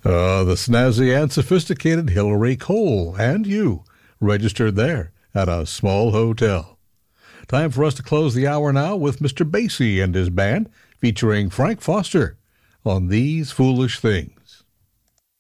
The snazzy and sophisticated Hillary Cole and you registered there at a small hotel. Time for us to close the hour now with Mr. Basie and his band featuring Frank Foster on These Foolish Things.